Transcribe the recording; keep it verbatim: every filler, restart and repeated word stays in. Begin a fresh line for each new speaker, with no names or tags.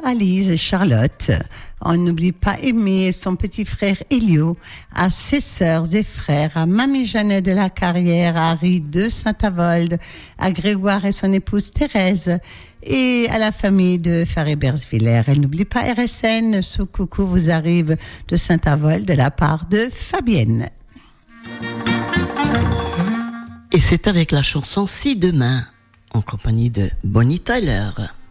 à Lise et Charlotte. On n'oublie pas Aimé et son petit frère Elio, à ses sœurs et frères, à Mamie Jeannette de la Carrière, à Harry de Saint-Avold, à Grégoire et son épouse Thérèse, et à la famille de Faré-Bersviller. Elle n'oublie pas R S N, ce coucou vous arrive de Saint-Avold de la part de Fabienne.
Et c'est avec la chanson Si Demain, en compagnie de Bonnie Tyler.